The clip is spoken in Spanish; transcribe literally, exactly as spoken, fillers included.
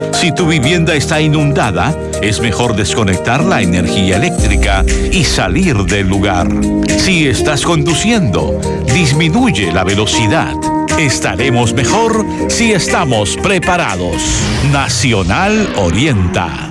Si tu vivienda está inundada, es mejor desconectar la energía eléctrica y salir del lugar. Si estás conduciendo, disminuye la velocidad. Estaremos mejor si estamos preparados. Nacional orienta.